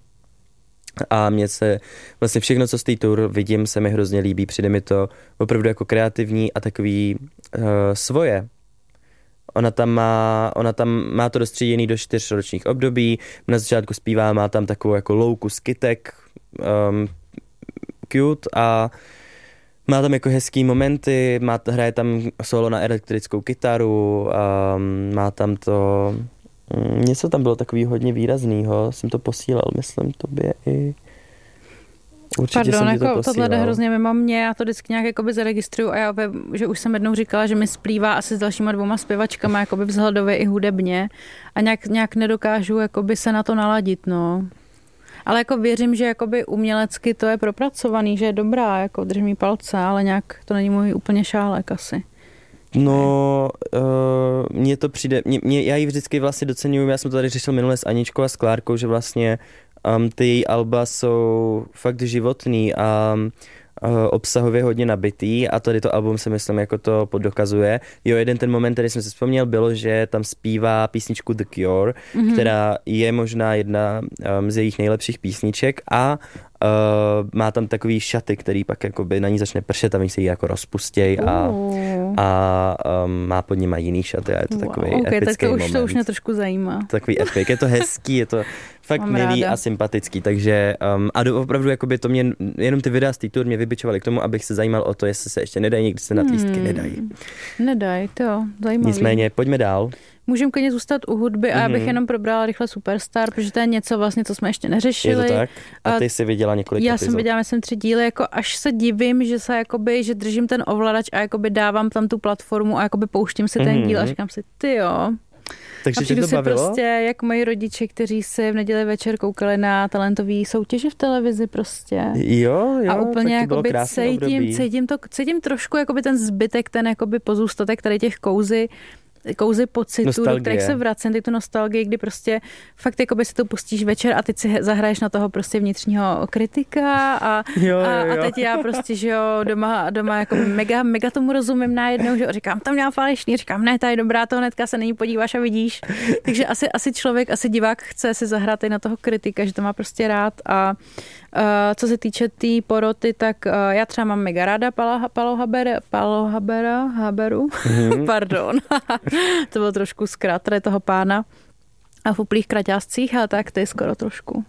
A mně se vlastně všechno, co z té tour vidím, se mi hrozně líbí. Přijde mi to opravdu jako kreativní a takový uh, svoje. Ona tam má, ona tam má to rozstříděný do čtyřročních období. Na začátku zpívá, má tam takovou jako louku skitek, um, cute a má tam jako hezký momenty, má, hraje tam solo na elektrickou kytaru, um, má tam to... Něco tam bylo takový hodně výraznýho, jsem to posílal, myslím, tobě i... Určitě Pardon, jsem jako to posílal. Tohle jde hrozně mimo mě, já to vždycky nějak jakoby zaregistruju a já vím, že už jsem jednou říkala, že mi splývá asi s dalšíma dvouma zpěvačkama jakoby vzhledově i hudebně a nějak, nějak nedokážu jakoby se na to naladit, no. Ale jako věřím, že jakoby umělecky to je propracovaný, že je dobrá, jako držím jí palce, ale nějak to není můj úplně šálek asi. No, uh, mně to přijde, mě, mě, já ji vždycky vlastně doceňuji, já jsem to tady řešil minule s Aničkou a s Klárkou, že vlastně um, ty její alba jsou fakt životný a uh, obsahově hodně nabitý a tady to album se myslím jako to podokazuje. Jo, jeden ten moment, který jsem si vzpomněl, bylo, že tam zpívá písničku The Cure, mm-hmm. která je možná jedna um, z jejich nejlepších písniček a Uh, má tam takový šaty, který pak jakoby na ní začne pršet a oni se jí jako rozpustěj a, uh. a um, má pod nima jiný šaty a je to wow, takový okay, epický tak to už, moment. to už mě trošku zajímá. Takový epic, je to hezký, je to fakt Mám milý ráda. A sympatický, takže um, a do, opravdu jakoby to mě, jenom ty videa z té tour mě vybičovaly k tomu, abych se zajímal o to, jestli se ještě nedají, někdy se na lístky hmm. nedají. Nedají, to jo, zajímavý. Nicméně, pojďme dál. Můžeme klidně zůstat u hudby a já bych jenom probrala rychle Superstar, protože to je něco vlastně, co jsme ještě neřešili. Je to tak? A ty jsi viděla několik Já epizod. jsem viděla, myslím, tři díly, jako až se divím, že se jakoby, že držím ten ovladač a jakoby dávám tam tu platformu a jakoby pouštím si ten mm-hmm. díl a říkám si, ty jo. Takže a přijdu to si bavilo? Prostě jak moji rodiče, kteří si v neděli večer koukali na talentové soutěže v televizi prostě. Jo, jo. A úplně jakoby cítím, cítím, to, cítím trošku jakoby ten zbytek, ten jakoby pozůstatek tady těch kouzy, kouzy pocitů, do kterých se vracím, ty tu nostalgii, kdy prostě fakt jakoby si to pustíš večer a teď si zahraješ na toho prostě vnitřního kritika a, jo, a, jo, jo. a teď já prostě, že jo, doma, doma jako mega, mega tomu rozumím najednou, že jo, říkám, tam měla falešný, říkám, ne, ta je dobrá, to hnedka se není podíváš a vidíš. Takže asi, asi člověk, asi divák chce si zahrát i na toho kritika, že to má prostě rád a uh, co se týče té tý poroty, tak uh, já třeba mám mega ráda Palo, Palo, Haber, Palo Habera, Haberu, mm-hmm. pardon. To bylo trošku zkrát tady toho pána a v uplých kraťáscích, ale tak ty skoro trošku.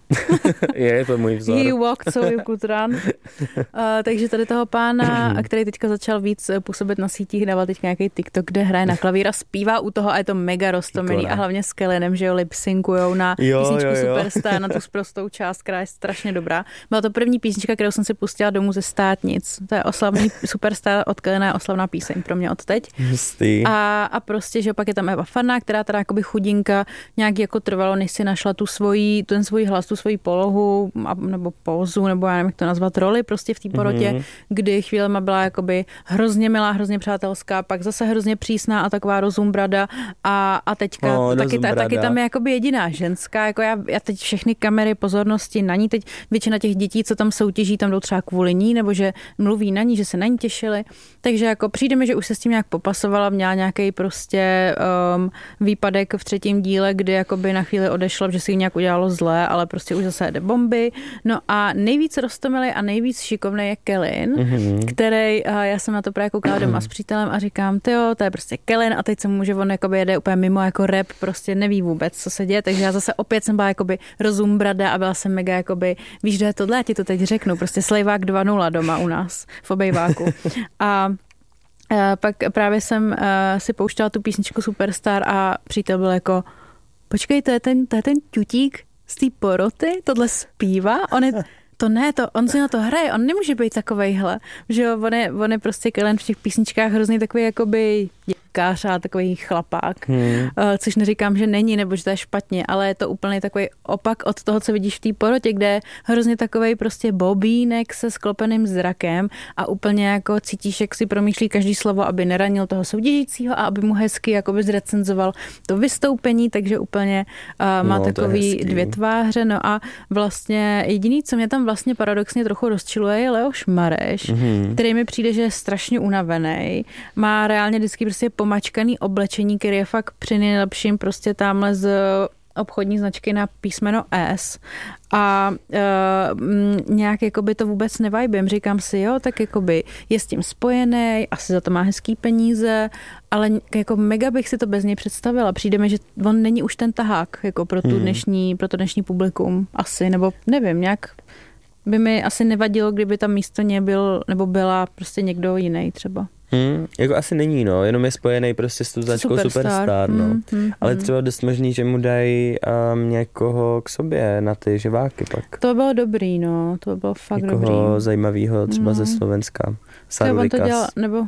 Je to můj vzor. He walked so you could run. Uh, takže tady toho pána, který teďka začal víc působit na sítích, dával teď nějaký TikTok, kde hraje na klavír a zpívá u toho a je to mega roztomilý a hlavně s Kellynem, že jo, lip-synkujou na jo, písničku jo, jo. Superstar, na tu sprostou část, která je strašně dobrá. Byla to první písnička, kterou jsem si pustila domů ze státnic. To je oslavný Superstar od Kellyna, je oslavná píseň pro mě od teď. Hustý. A, a prostě, že pak je tam Eva Farná, která teda jakoby chudinka, nějak jako trvalo, než si našla tu svoji, ten svůj hlas, tu svoji polohu, nebo pózu, nebo já nevím, jak to nazvat, roli prostě v té porotě, mm-hmm. kdy chvílema byla jakoby hrozně milá, hrozně přátelská, pak zase hrozně přísná a taková rozumbrada a, a teďka no, taky, ta, taky tam je jakoby jediná ženská, jako já, já teď všechny kamery pozornosti na ní, teď většina těch dětí, co tam soutěží, tam jdou třeba kvůli ní, nebo že mluví na ní, že se na ní těšili, takže jako přijde mi, že už se s tím nějak popasovala, měla nějaký prostě um, výpadek v třetím díle, kdy jakoby na chvíli odešla, že si jí nějak udělalo zlé, ale prostě už zase jede bomby. No a nejvíc roztomilý a nejvíc šikovný je Kellyn, mm-hmm. který, já jsem na to právě koukala doma s přítelem a říkám, tyjo, to je prostě Kellyn a teď se může, on jakoby jede úplně mimo jako rap, prostě neví vůbec, co se děje, takže já zase opět jsem byla jakoby rozumbrada a byla jsem mega jakoby, víš, že je tohle, já ti to teď řeknu, prostě Slejvák dva nula doma u nás v obejváku. A pak právě jsem si pouštěla tu písničku Superstar a přítel byl jako, počkej, to je ten, to je ten ťutík z té poroty, tohle zpívá, on je, to ne, to, on si na to hraje, on nemůže být takovejhle, že jo, on je, on je prostě Kellyn v těch písničkách hrozný takový jakoby děvkář a takový chlapák, hmm. což neříkám, že není, nebo že to je špatně, ale je to úplně takový opak od toho, co vidíš v té porotě, kde je hrozně takovej prostě bobínek se sklopeným zrakem a úplně jako cítíš, jak si promýšlí každý slovo, aby neranil toho soutěžícího a aby mu hezky jakoby zrecenzoval to vystoupení, takže úplně uh, má no, takový dvě tváře, no a vlastně jediný, co mě tam vlastně paradoxně trochu rozčiluje, je Leoš Mareš, mm-hmm. který mi přijde, že je strašně unavený, má reálně vždycky prostě pomačkaný oblečení, který je fakt při nejlepším prostě tamhle z obchodní značky na písmeno S a uh, nějak jakoby to vůbec nevajbím. Říkám si, jo, tak jakoby je s tím spojený, asi za to má hezký peníze, ale jako mega bych si to bez něj představila. Přijde mi, že on není už ten tahák jako pro, tu dnešní, pro to dnešní publikum asi, nebo nevím, nějak by mi asi nevadilo, kdyby tam místo něj byl, nebo byla prostě někdo jiný třeba. Hmm, jako asi není, no, jenom je spojený prostě s tou značkou Superstar, Superstar no. Hmm, hmm, ale třeba dost možný, že mu dají um, někoho k sobě na ty živáky pak. To bylo dobrý, no, to bylo fakt někoho dobrý. Někoho zajímavýho třeba no. ze Slovenska. Sarurikas. To dělal, nebo,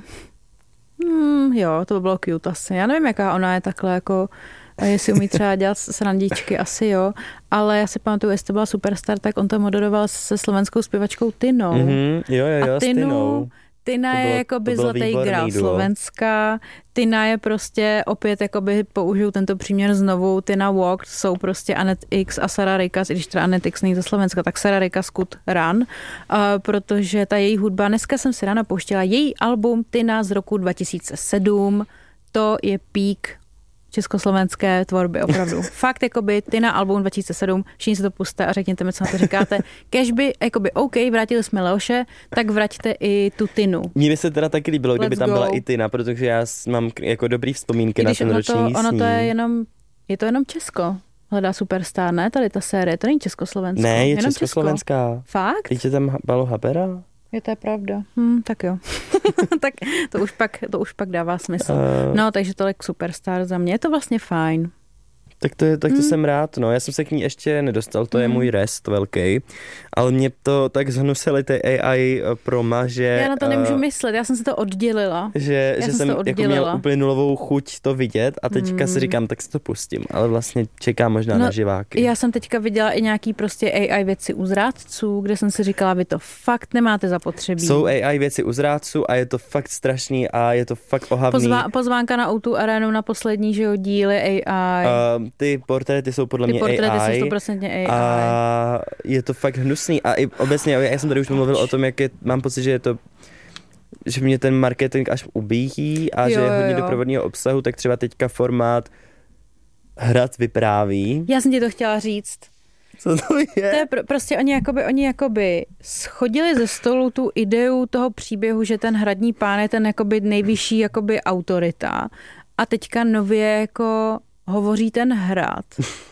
hmm, jo, to by bylo cute asi. Já nevím, jaká ona je takhle jako, jestli umí třeba dělat srandičky, asi jo, ale já si pamatuju, jestli to byla Superstar, tak on to moderoval se slovenskou zpěvačkou Tinou. Mm-hmm, jo, jo, jo, a s Tinou. Tina je jakoby zlatý grál Slovenska, Tina je prostě, opět jakoby použiju tento příměr znovu, Tina Walked jsou prostě Anet X a Sara Rikas, i když teda Anet X není ze Slovenska, tak Sara Rikas Kud Run, uh, protože ta její hudba, dneska jsem si ráno pouštěla její album Tina z roku dva tisíce sedm, to je pík československé tvorby, opravdu. Fakt, jakoby Tina album dva tisíce sedm, všichni si to puste a řekněte mi, co na to říkáte. Kež by, jakoby, OK, vrátili jsme Leoše, tak vraťte i tu Tinu. Mně by se teda taky líbilo, kdyby tam byla i Tina, protože já mám jako dobrý vzpomínky na ten roční sní. Ono to je jenom, je to jenom Česko. Hledá Superstar, ne? Tady ta série, to není Československo. Ne, je Československá. Česko. Fakt? Teď je tam Balo Habera? Je to je pravda. Hm, tak jo. Tak to už, pak, to už pak dává smysl. Uh, no, takže tolik Superstar za mě. Je to vlastně fajn. Tak to, je, tak to hmm. jsem rád, no. Já jsem se k ní ještě nedostal, to hmm. je můj rest velký, ale mě to tak zhnusily ty A I proma, že... Já na to nemůžu uh, myslet, já jsem se to oddělila. Že, já že jsem, jsem jako měl úplně nulovou chuť to vidět a teďka hmm. si říkám, tak si to pustím, ale vlastně čekám možná no, na živáky. Já jsem teďka viděla i nějaký prostě A I věci u zrádců, kde jsem si říkala, vy to fakt nemáte zapotřebí. Jsou A I věci u zrádců a je to fakt strašný a je to fakt ohavný. Pozvá, pozvánka na O dva Arenu na poslední, že jo, díly A I. Uh, ty portréty jsou podle ty mě portréty A I. Ty portréty jsou sto procent A I. A je to fakt hnusný. A i obecně, já jsem tady už mluvil o tom, jak je, mám pocit, že je to, že mě ten marketing až ubíjí a jo, že je hodně doprovodného obsahu, tak třeba teďka formát Hrad vypráví. Já jsem ti to chtěla říct. Co to je? To je pr- prostě oni jakoby, oni jakoby schodili ze stolu tu ideu toho příběhu, že ten hradní pán je ten jakoby nejvyšší jakoby autorita. A teďka nově jako hovoří ten hrad.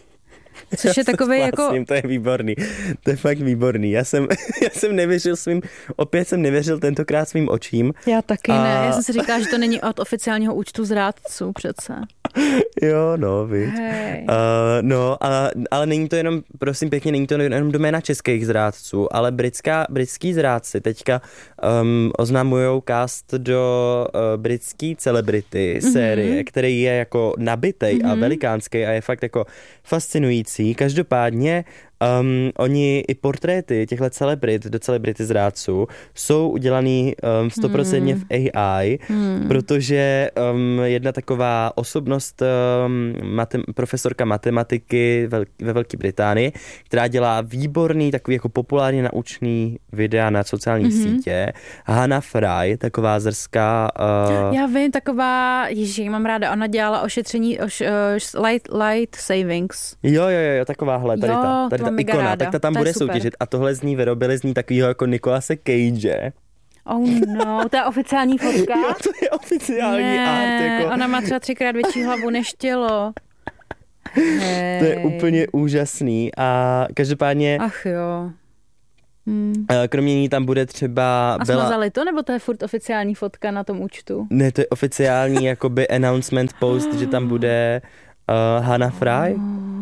Což je takový jako... To je výborný. To je fakt výborný. Já jsem, já jsem nevěřil svým, opět jsem nevěřil tentokrát svým očím. Já taky a... ne. Já jsem si říkala, že to není od oficiálního účtu zrádců přece. Jo, no, viď. Hey. Uh, no, a, ale není to jenom, prosím pěkně, není to jenom doména českých zrádců, ale britská, britský zrádci teďka um, oznamujou cast do uh, britský celebrity mm-hmm. série, který je jako nabitej mm-hmm. a velikánský a je fakt jako fascinující. Každopádně Um, oni i portréty těchto celebrit do celebrity zrádců jsou udělaný um, sto procent hmm. v A I, hmm. protože um, jedna taková osobnost, um, matem, profesorka matematiky vel, ve Velké Británii, která dělá výborný, takový jako populárně naučný videa na sociální hmm. sítě, Hannah Fry, taková zrská... Uh... Já vím, taková, ježiš, mám ráda, ona dělala ošetření oš, uh, light, light savings. Jo, jo, jo, takováhle, tady jo, ta, tady ta ikona, ráda. Tak ta tam to bude soutěžit a tohle z ní vyrobili z ní takovýho jako Nicolase Cage. Oh no, to je oficiální fotka? Jo, to je oficiální ne, art. Jako... ona má třeba třikrát větší hlavu než tělo. Hey. To je úplně úžasný a každopádně... Ach jo. Hmm. Kromě ní tam bude třeba... A Bella... smazali to, nebo to je furt oficiální fotka na tom účtu? Ne, to je oficiální jakoby announcement post, že tam bude uh, Hannah Fry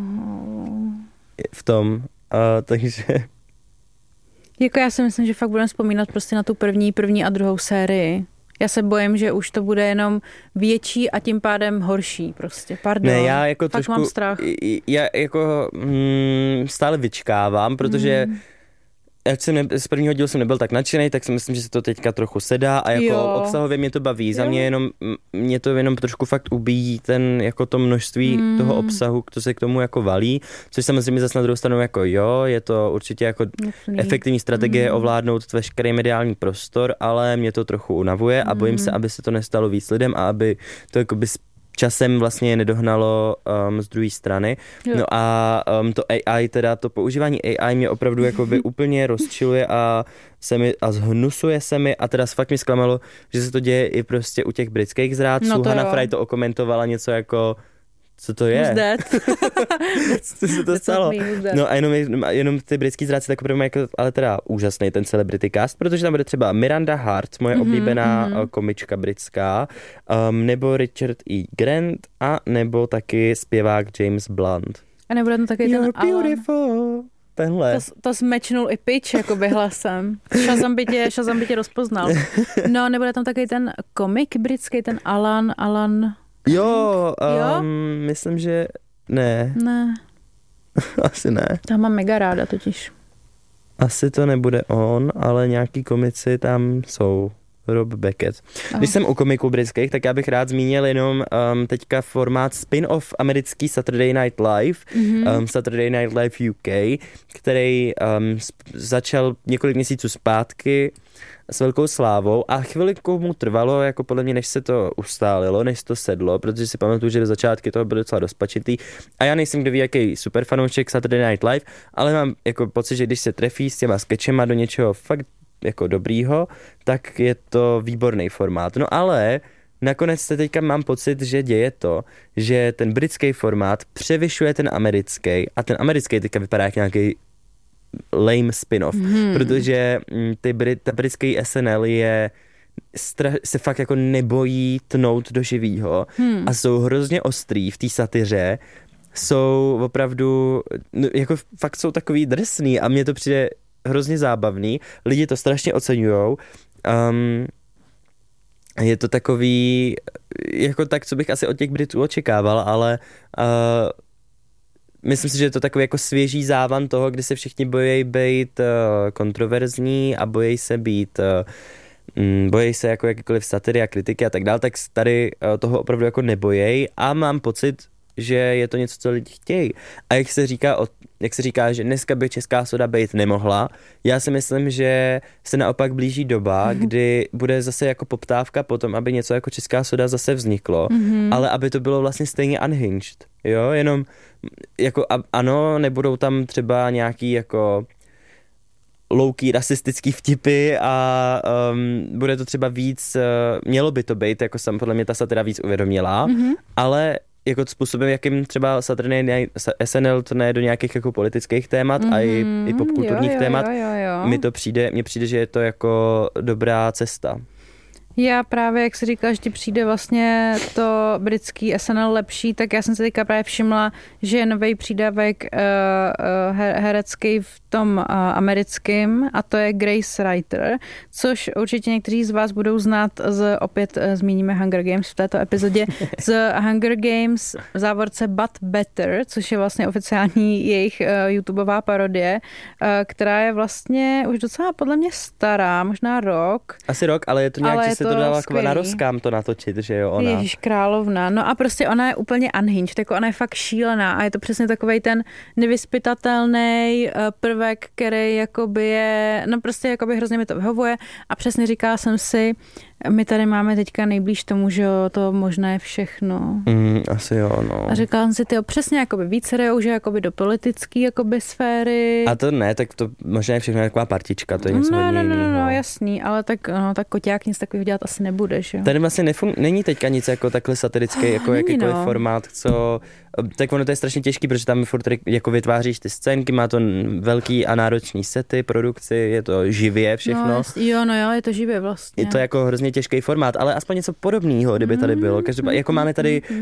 v tom, uh, takže... Jako já si myslím, že fakt budeme vzpomínat prostě na tu první, první a druhou sérii. Já se bojím, že už to bude jenom větší a tím pádem horší prostě. Pardon. Ne, já jako fakt trošku... mám strach. Já jako mm, stále vyčkávám, protože mm. jak jsem ne, z prvního dílu jsem nebyl tak nadšený, tak si myslím, že se to teďka trochu sedá a jako jo. obsahově mě to baví. Jo. Za mě jenom, mě to jenom trošku fakt ubíjí ten, jako to množství mm. toho obsahu, to se k tomu jako valí, což samozřejmě zase na druhou stranu jako jo, je to určitě jako Jasný. efektivní strategie mm. ovládnout veškerý mediální prostor, ale mě to trochu unavuje a bojím mm. se, aby se to nestalo víc lidem a aby to jakoby časem vlastně nedohnalo um, z druhé strany. Jo. No a um, to A I, teda to používání A I mě opravdu jakoby úplně rozčiluje a se mi, a zhnusuje se mi a teda fakt mi zklamalo, že se to děje i prostě u těch britských zrádců. No Hannah Fry to okomentovala něco jako co to je? Co se to stalo? No a jenom, jenom ty britský zrádci tak opravdu jako, ale teda úžasný ten celebrity cast, protože tam bude třeba Miranda Hart, moje mm-hmm, oblíbená mm-hmm. komička britská, um, nebo Richard E. Grant a nebo taky zpěvák James Blunt. A nebude tam taky ten beautiful. Tenhle. To, to smečnul i pitch jakoby hlasem. Shazam by tě, Shazam by tě rozpoznal. No, nebude tam taky ten komik britský, ten Alan, Alan... Jo, um, jo, myslím, že ne. Ne. Asi ne. Tam mám mega ráda totiž. Asi to nebude on, ale nějaký komici tam jsou. Rob Beckett. Aha. Když jsem u komiků britských, tak já bych rád zmínil jenom um, teďka formát spin-off americký Saturday Night Live, mm-hmm. um, Saturday Night Live U K, který um, začal několik měsíců zpátky s velkou slávou a chviličku mu trvalo, jako podle mě, než se to ustálilo, než to sedlo, protože si pamatuju, že do začátky toho bylo docela dost pačitý. A já nejsem kdo ví, jaký super fanoušek Saturday Night Live, ale mám jako pocit, že když se trefí s těma sketchema do něčeho fakt jako dobrýho, tak je to výborný formát. No ale nakonec se teďka mám pocit, že děje to, že ten britský formát převyšuje ten americký a ten americký teďka vypadá jak nějaký lame spin-off, hmm. protože ty Brit, ta britský S N L je stra- se fakt jako nebojí tnout do živýho hmm. a jsou hrozně ostrý v té satyře, jsou opravdu, no, jako fakt jsou takový drsný a mně to přijde hrozně zábavný, lidi to strašně oceňujou. Um, je to takový, jako tak, co bych asi od těch Britů očekával, ale uh, myslím si, že je to takový jako svěží závan toho, kdy se všichni bojí být uh, kontroverzní a bojí se být, uh, um, bojí se jako jakýkoliv satiry a kritiky a tak dále, tak tady uh, toho opravdu jako nebojí a mám pocit, že je to něco, co lidi chtějí. A jak se říká, jak se říká, že dneska by česká soda být nemohla, já si myslím, že se naopak blíží doba, mm-hmm. kdy bude zase jako poptávka potom, aby něco jako česká soda zase vzniklo, mm-hmm. ale aby to bylo vlastně stejně unhinged, jo, jenom jako ano, nebudou tam třeba nějaký jako low-key rasistický vtipy a um, bude to třeba víc, uh, mělo by to být, jako sam podle mě ta satira víc uvědomila, mm-hmm. ale jako způsobem, jakým třeba Saturday Night S N L to ne do nějakých jako politických témat mm-hmm. a i, i popkulturních jo, jo, témat, jo, jo, jo. mi to přijde, mně přijde, že je to jako dobrá cesta. Já právě, jak jsi říkala, že ti přijde vlastně to britský S N L lepší, tak já jsem se teďka právě všimla, že je nový přídavek uh, uh, herecký v tom uh, americkým a to je Grace Ryder, což určitě někteří z vás budou znát z, opět uh, zmíníme Hunger Games v této epizodě, z Hunger Games v závorce But Better, což je vlastně oficiální jejich uh, YouTubeová parodie, uh, která je vlastně už docela podle mě stará, možná rok. Asi rok, ale je to nějak, ale že se to dala na Roskám to natočit, že jo, ona. Ježíš královna. No a prostě ona je úplně unhinged, jako ona je fakt šílená a je to přesně takovej ten nevyzpytatelný prvek, který jakoby je, no prostě jakoby hrozně mi to vyhovuje a přesně říkala jsem si, my tady máme teďka nejblíž tomu, že jo, to možná je všechno. Mm, asi jo, no. A říkala jsem si, tyjo, přesně jakoby více rejou, že jakoby do politický jakoby sféry. A to ne, tak to možná je všechno taková partička, to je něco no, hodně no, no, jiného. no, jasný, ale tak, no, tak koťák nic takového dělat asi nebude, že jo. Tady vlastně nefun- není teďka nic jako takhle satirický, oh, jako jakýkoliv no. formát, co, tak ono to je strašně těžký, protože tam furt jako vytváříš ty scénky, má to velký a náročný sety, produkci, je to živě všechno. No, jo, no jo, je to živě vlastně. Je to jako hrozně těžký formát, ale aspoň něco podobného, kdyby tady bylo. Každopádně, jako máme tady